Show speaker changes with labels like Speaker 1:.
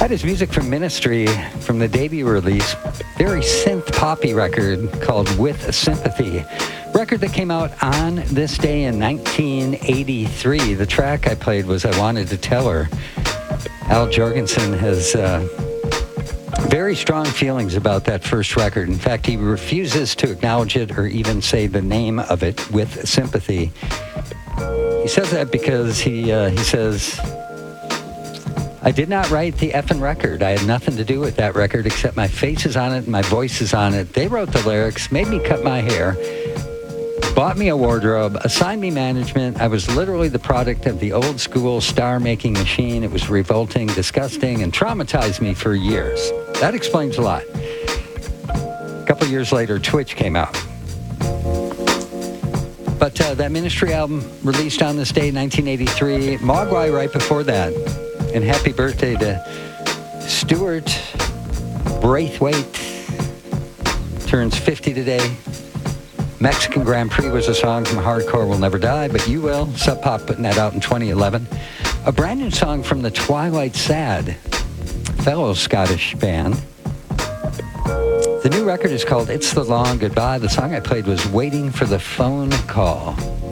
Speaker 1: That is music from Ministry from the debut release, very synth poppy record called With Sympathy. Record that came out on this day in 1983. The track I played was I Wanted to Tell Her. Al Jourgensen has very strong feelings about that first record. In fact, he refuses to acknowledge it or even say the name of it, With Sympathy. He says that because he says, I did not write the effing record. I had nothing to do with that record except my face is on it and my voice is on it. They wrote the lyrics, made me cut my hair, bought me a wardrobe, assigned me management. I was literally the product of the old school star-making machine. It was revolting, disgusting, and traumatized me for years. That explains a lot. A couple years later, Twitch came out. But that Ministry album released on this day, 1983. Mogwai right before that. And happy birthday to Stuart Braithwaite. Turns 50 today. Mexican Grand Prix was a song from Hardcore Will Never Die, but You Will. Sub Pop putting that out in 2011. A brand new song from the Twilight Sad, fellow Scottish band. The new record is called It's the Long Goodbye. The song I played was Waiting for the Phone Call.